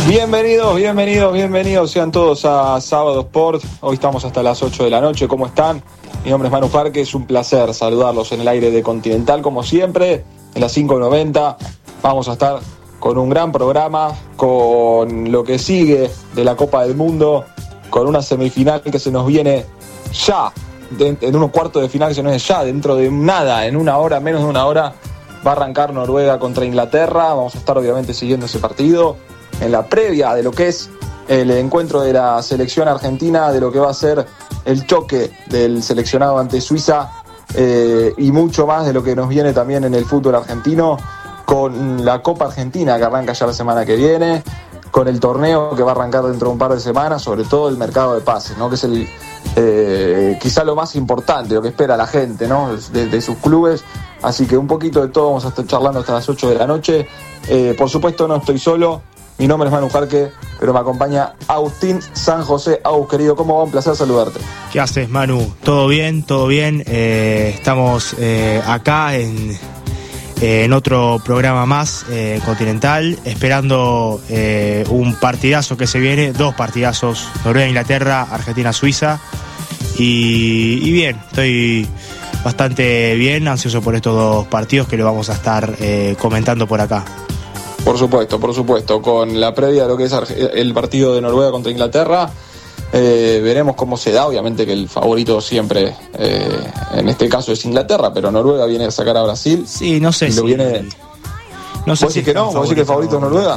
Bienvenidos sean todos a Sábado Sport. Hoy estamos hasta las 8 de la noche. ¿Cómo están? Mi nombre es Manu Jarque, es un placer saludarlos en el aire de Continental, como siempre, en las 5:90. Vamos a estar con un gran programa, con lo que sigue de la Copa del Mundo, con una semifinal que se nos viene ya, en unos cuartos de final que se nos viene ya, dentro de nada, en una hora, menos de una hora, va a arrancar Noruega contra Inglaterra. Vamos a estar obviamente siguiendo ese partido, en la previa de lo que es el encuentro de la selección argentina, de lo que va a ser el choque del seleccionado ante Suiza, y mucho más de lo que nos viene también en el fútbol argentino, con la Copa Argentina que arranca ya la semana que viene, con el torneo que va a arrancar dentro de un par de semanas, sobre todo el mercado de pases, ¿no? Que es quizá lo más importante, lo que espera la gente, ¿no? de sus clubes. Así que un poquito de todo vamos a estar charlando hasta las 8 de la noche. Por supuesto no estoy solo. Mi nombre es Manu Jarque, pero me acompaña Agustín San José. Agus, querido, ¿cómo va? Un placer saludarte. ¿Qué haces, Manu? ¿Todo bien? ¿Todo bien? Estamos acá en otro programa más, Continental, esperando un partidazo que se viene, dos partidazos, Noruega-Inglaterra, Argentina-Suiza. Y bien, estoy bastante bien, ansioso por estos dos partidos que lo vamos a estar comentando por acá. Por supuesto, con la previa de lo que es el partido de Noruega contra Inglaterra, veremos cómo se da. Obviamente que el favorito siempre, en este caso, es Inglaterra, pero Noruega viene a sacar a Brasil. Sí, no sé si... No sé. ¿Vos decís que no? ¿Vos decís que el favorito es Noruega?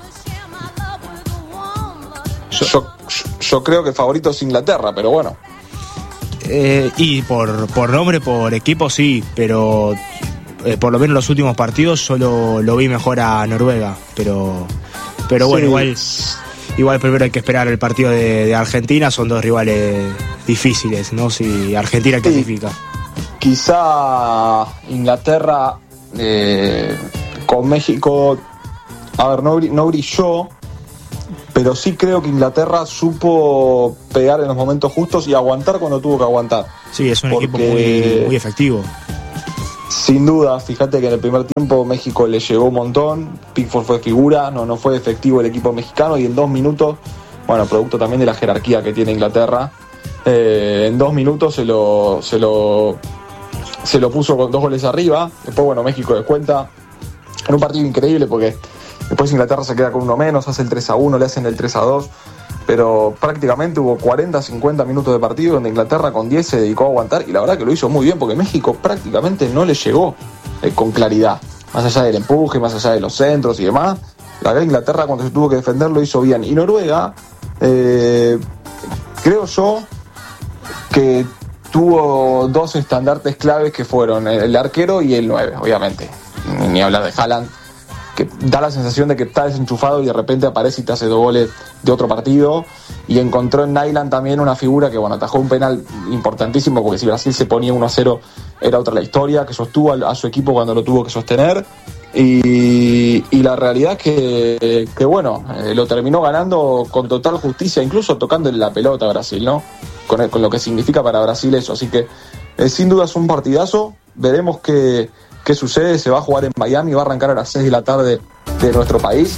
Yo creo que el favorito es Inglaterra, pero bueno. Y por nombre, por equipo, sí, pero... por lo menos en los últimos partidos solo lo vi mejor a Noruega, pero bueno, sí. igual primero hay que esperar el partido de Argentina. Son dos rivales difíciles, ¿no? Si Argentina clasifica. Quizá Inglaterra con México, a ver, no brilló, pero sí creo que Inglaterra supo pegar en los momentos justos y aguantar cuando tuvo que aguantar. Sí, es un equipo muy efectivo. Sin duda, fíjate que en el primer tiempo México le llegó un montón. Pickford fue figura, no fue efectivo el equipo mexicano, y en 2 minutos, bueno, producto también de la jerarquía que tiene Inglaterra, en 2 minutos se lo puso con 2 goles arriba. Después, bueno, México descuenta en un partido increíble, porque después Inglaterra se queda con uno menos, hace el 3-1, le hacen el 3-2. Pero prácticamente hubo 40-50 minutos de partido donde Inglaterra con 10 se dedicó a aguantar, y la verdad que lo hizo muy bien, porque México prácticamente no le llegó con claridad, más allá del empuje, más allá de los centros y demás. La verdad, Inglaterra, cuando se tuvo que defender, lo hizo bien. Y Noruega, creo yo que tuvo 2 estandartes claves, que fueron el arquero y el 9, obviamente, ni hablar de Haaland, que da la sensación de que está desenchufado y de repente aparece y te hace 2 goles de otro partido. Y encontró en Nyland también una figura que, bueno, atajó un penal importantísimo, porque si Brasil se ponía 1-0 era otra la historia, que sostuvo a su equipo cuando lo tuvo que sostener. Y la realidad es que bueno, lo terminó ganando con total justicia, incluso tocándole la pelota a Brasil, ¿no? Con lo que significa para Brasil eso. Así que sin duda es un partidazo. Veremos qué sucede. Se va a jugar en Miami, va a arrancar a las 6 de la tarde de nuestro país,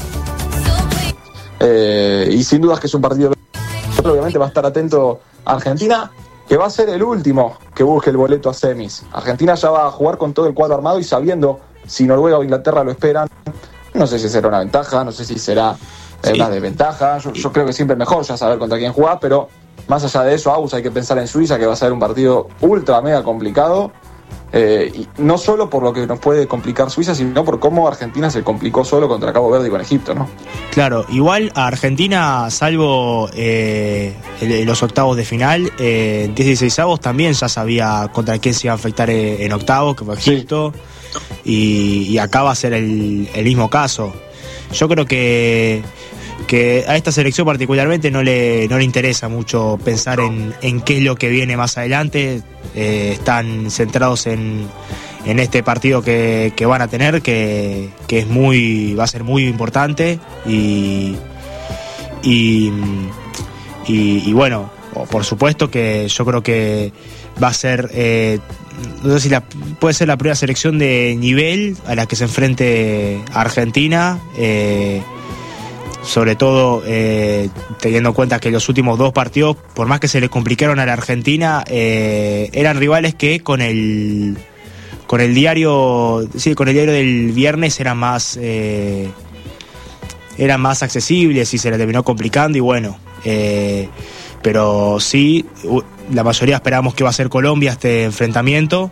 y sin duda es que es un partido. Obviamente va a estar atento a Argentina, que va a ser el último que busque el boleto a semis. Argentina ya va a jugar con todo el cuadro armado y sabiendo si Noruega o Inglaterra lo esperan. No sé si será una ventaja, no sé si será una desventaja. Yo creo que siempre es mejor ya saber contra quién jugar, pero más allá de eso, hay que pensar en Suiza, que va a ser un partido ultra mega complicado. Y no solo por lo que nos puede complicar Suiza, sino por cómo Argentina se complicó solo contra Cabo Verde y con Egipto, ¿no? Claro, igual a Argentina, salvo los octavos de final, en 16avos también ya sabía contra quién se iba a enfrentar en octavos, que fue Egipto, sí. Y acá va a ser el mismo caso. Yo creo que a esta selección particularmente no le interesa mucho pensar en qué es lo que viene más adelante. Están centrados en este partido que van a tener, que va a ser muy importante, y bueno, por supuesto que yo creo que va a ser, no sé si puede ser la primera selección de nivel a la que se enfrente Argentina. sobre todo teniendo en cuenta que los últimos 2 partidos, por más que se le complicaron a la Argentina, eran rivales que con el diario del viernes eran más accesibles y se le terminó complicando y bueno, pero sí, la mayoría esperábamos que iba a ser Colombia este enfrentamiento,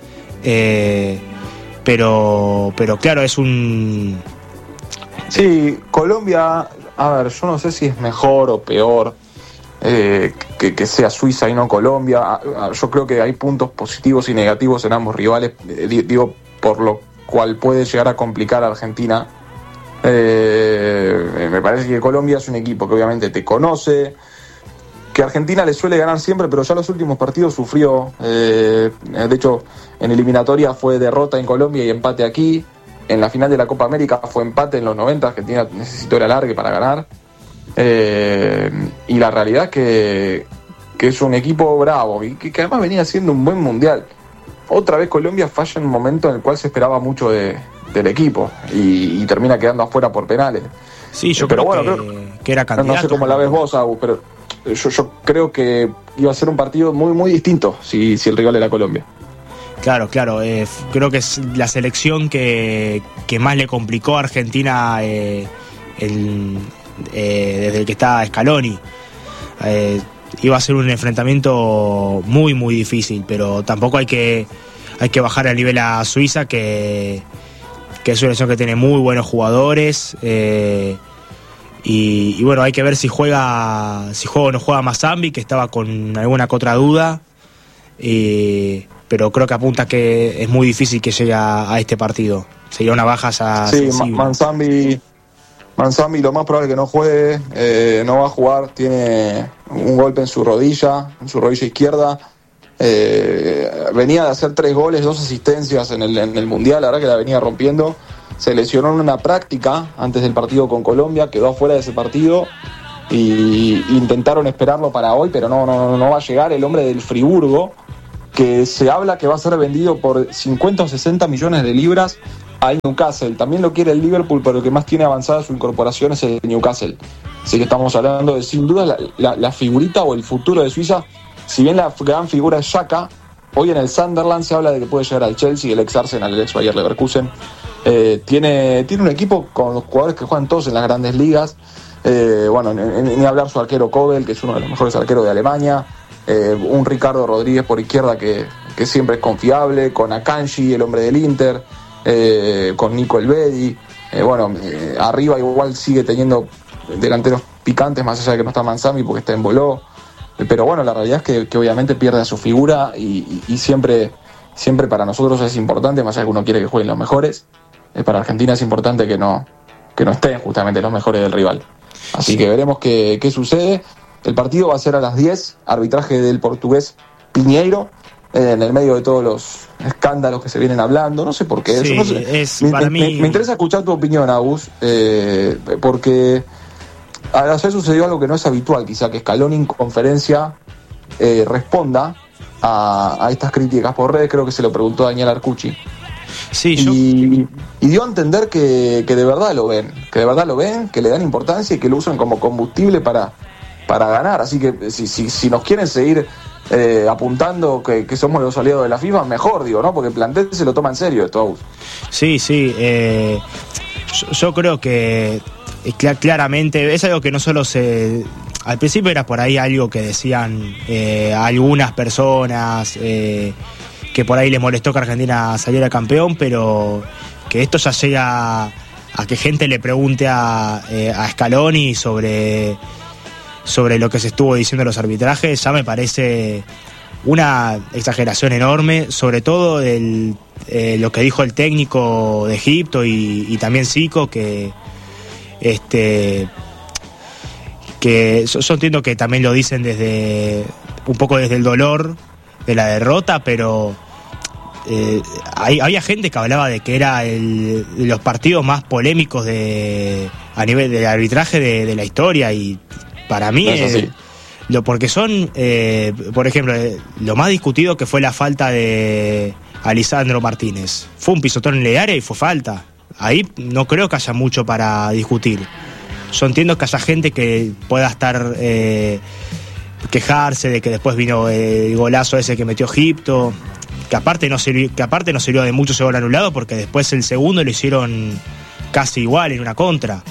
pero claro, es un... Sí, Colombia, a ver, yo no sé si es mejor o peor que sea Suiza y no Colombia. Yo creo que hay puntos positivos y negativos en ambos rivales, digo, por lo cual puede llegar a complicar a Argentina. Me parece que Colombia es un equipo que obviamente te conoce, que Argentina le suele ganar siempre, pero ya los últimos partidos sufrió. De hecho, en eliminatoria fue derrota en Colombia y empate aquí. En la final de la Copa América fue empate en los 90, Argentina necesitó el alargue para ganar. Y la realidad es que es un equipo bravo y que además venía haciendo un buen mundial. Otra vez Colombia falla en un momento en el cual se esperaba mucho del equipo y termina quedando afuera por penales. Sí, yo creo que era candidato. No sé cómo la ves vos, Agus, pero yo creo que iba a ser un partido muy, muy distinto si el rival era Colombia. Claro, creo que es la selección que más le complicó a Argentina desde el que está Scaloni. Iba a ser un enfrentamiento muy, muy difícil, pero tampoco hay que bajar el nivel a Suiza, que es una selección que tiene muy buenos jugadores, y bueno, hay que ver si juega o no juega Mazambi, que estaba con alguna que otra duda, pero creo que apunta que es muy difícil que llegue a este partido. Sería una baja sensible. Mazambi lo más probable es que no juegue, no va a jugar, tiene un golpe en su rodilla izquierda. Venía de hacer 3 goles, 2 asistencias en el Mundial, la verdad que la venía rompiendo. Se lesionó en una práctica antes del partido con Colombia, quedó afuera de ese partido y intentaron esperarlo para hoy, pero no va a llegar. El hombre del Friburgo, que se habla que va a ser vendido por 50 o 60 millones de libras al Newcastle. También lo quiere el Liverpool, pero el que más tiene avanzada su incorporación es el Newcastle. Así que estamos hablando de, sin duda, la figurita o el futuro de Suiza. Si bien la gran figura es Xhaka, hoy en el Sunderland se habla de que puede llegar al Chelsea, el ex Arsenal, el ex Bayer Leverkusen. Tiene un equipo con los jugadores que juegan todos en las grandes ligas. Bueno, ni hablar su arquero Kobel, que es uno de los mejores arqueros de Alemania. Un Ricardo Rodríguez por izquierda que siempre es confiable, con Akanji, el hombre del Inter, con Nico Elvedi. Arriba igual sigue teniendo delanteros picantes, más allá de que no está Manzami porque está en Boló. Pero bueno, la realidad es que obviamente pierde a su figura y siempre para nosotros es importante, más allá de que uno quiere que jueguen los mejores, para Argentina es importante que no estén justamente los mejores del rival. Así que veremos qué sucede. El partido va a ser a las 10, arbitraje del portugués Piñeiro, en el medio de todos los escándalos que se vienen hablando. No sé por qué. Sí, no sé. Me interesa escuchar tu opinión, Agus, porque ayer sucedió algo que no es habitual, quizá, que Scaloni en conferencia responda a estas críticas por redes. Creo que se lo preguntó Daniel Arcucci. Sí, y dio a entender que de verdad lo ven, que le dan importancia y que lo usan como combustible para ganar. Así que si nos quieren seguir apuntando que somos los aliados de la FIFA, mejor, digo, ¿no? Porque el plantel se lo toma en serio esto, Agus. Sí, yo creo que claramente es algo que no solo al principio era por ahí algo que decían algunas personas, que por ahí les molestó que Argentina saliera campeón, pero que esto ya llega a que gente le pregunte a Scaloni sobre lo que se estuvo diciendo en los arbitrajes. Ya me parece una exageración enorme, sobre todo lo que dijo el técnico de Egipto y también Zico, que yo entiendo que también lo dicen un poco desde el dolor de la derrota, pero había gente que hablaba de que era de los partidos más polémicos a nivel de arbitraje de la historia, y para mí porque son, por ejemplo, lo más discutido que fue la falta de Alisandro Martínez. Fue un pisotón en el área y fue falta. Ahí no creo que haya mucho para discutir. yo entiendo que haya gente que pueda estar quejarse de que después vino el golazo ese que metió Egipto, que aparte no sirvió de mucho ese gol anulado, porque después el segundo lo hicieron casi igual en una contra.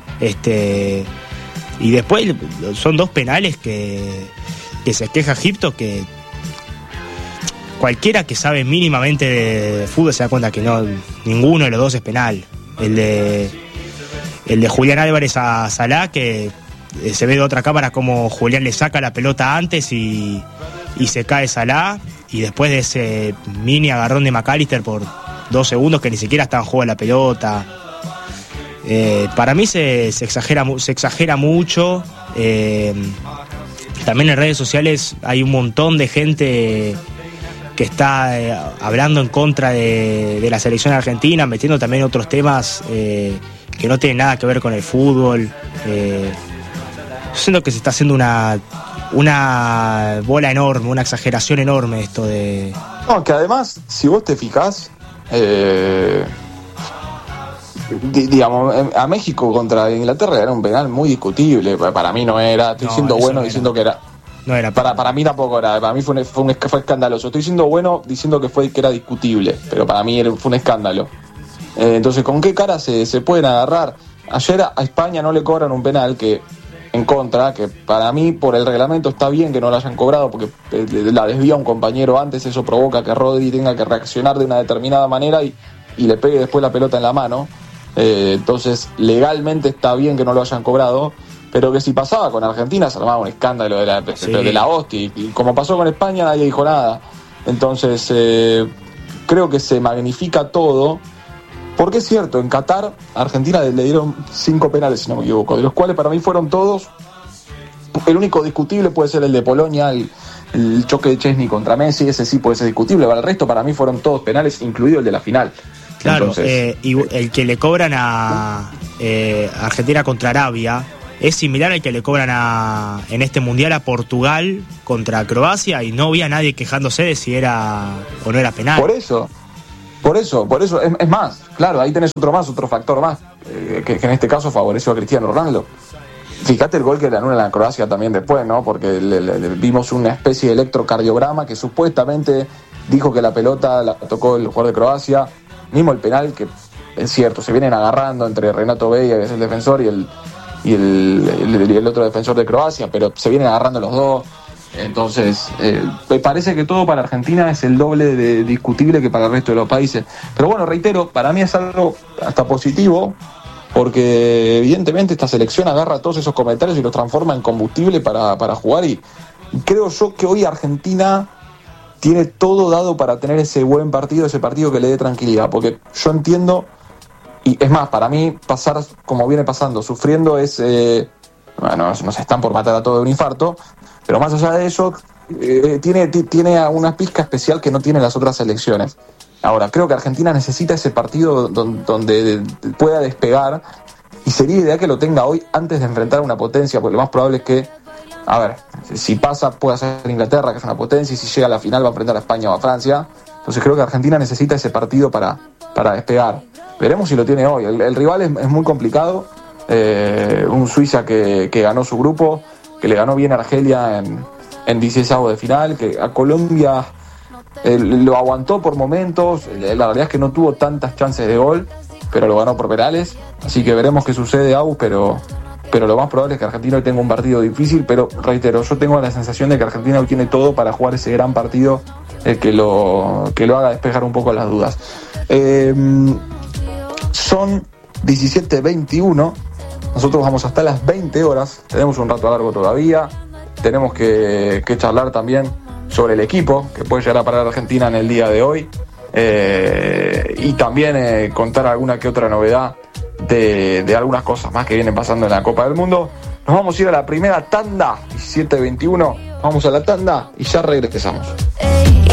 Y después son 2 penales que se queja Egipto, que cualquiera que sabe mínimamente de fútbol se da cuenta que no, ninguno de los 2 es penal. El de Julián Álvarez a Salah, que se ve de otra cámara como Julián le saca la pelota antes y se cae Salah, y después de ese mini agarrón de McAllister por 2 segundos que ni siquiera estaba en juego la pelota. Para mí se exagera mucho. También en redes sociales hay un montón de gente que está hablando en contra de la selección argentina, metiendo también otros temas que no tienen nada que ver con el fútbol. Yo siento que se está haciendo una bola enorme, una exageración enorme esto de... No, que además, si vos te fijás, digamos, a México contra Inglaterra era un penal muy discutible. Para mí no era, estoy siendo bueno diciendo que era. No era. Para mí tampoco era, para mí fue escandaloso. Estoy siendo bueno diciendo que era discutible, pero para mí fue un escándalo. Entonces, ¿con qué cara se pueden agarrar? Ayer a España no le cobran un penal en contra, que para mí por el reglamento está bien que no lo hayan cobrado, porque la desvía un compañero antes, eso provoca que Rodri tenga que reaccionar de una determinada manera y le pegue después la pelota en la mano. Entonces legalmente está bien que no lo hayan cobrado, pero que si pasaba con Argentina se armaba un escándalo de la hostia, y como pasó con España nadie dijo nada. Entonces creo que se magnifica todo, porque es cierto, en Qatar a Argentina le dieron 5 penales, si no me equivoco, de los cuales para mí fueron todos. El único discutible puede ser el de Polonia, el choque de Chesney contra Messi, ese sí puede ser discutible, pero el resto para mí fueron todos penales, incluido el de la final. Claro, entonces, y el que le cobran a Argentina contra Arabia es similar al que le cobran en este mundial a Portugal contra Croacia, y no había nadie quejándose de si era o no era penal. Por eso es más, claro, ahí tenés otro factor más, que en este caso favoreció a Cristiano Ronaldo. Fíjate el gol que le anulan a Croacia también después, ¿no? Porque le vimos una especie de electrocardiograma que supuestamente dijo que la pelota la tocó el jugador de Croacia. Mismo el penal, que es cierto, se vienen agarrando entre Renato Veiga, que es el defensor, y el otro defensor de Croacia, pero se vienen agarrando los dos. Entonces, me parece que todo para Argentina es el doble de discutible que para el resto de los países. Pero bueno, reitero, para mí es algo hasta positivo, porque evidentemente esta selección agarra todos esos comentarios y los transforma en combustible para jugar, y creo yo que hoy Argentina tiene todo dado para tener ese buen partido, ese partido que le dé tranquilidad, porque yo entiendo, y es más, para mí pasar como viene pasando, sufriendo nos están por matar a todos de un infarto, pero más allá de eso, tiene una pizca especial que no tienen las otras selecciones. Ahora, creo que Argentina necesita ese partido donde pueda despegar, y sería ideal que lo tenga hoy antes de enfrentar a una potencia, porque lo más probable es que, a ver, si pasa puede ser Inglaterra, que es una potencia, y si llega a la final va a enfrentar a España o a Francia. Entonces creo que Argentina necesita ese partido para despegar. Veremos si lo tiene hoy. El rival es muy complicado. Un Suiza que ganó su grupo, que le ganó bien a Argelia en 16avos de final, que a Colombia lo aguantó por momentos. La realidad es que no tuvo tantas chances de gol, pero lo ganó por penales. Así que veremos qué sucede, Agus, pero lo más probable es que Argentina hoy tenga un partido difícil. Pero reitero, yo tengo la sensación de que Argentina hoy tiene todo para jugar ese gran partido que lo haga despejar un poco las dudas. Son 17:21, nosotros vamos hasta las 20 horas, tenemos un rato largo todavía, tenemos que charlar también sobre el equipo que puede llegar a parar a Argentina en el día de hoy, y también contar alguna que otra novedad de algunas cosas más que vienen pasando en la Copa del Mundo. Nos vamos a ir a la primera tanda, 17:21, vamos a la tanda y ya regresamos.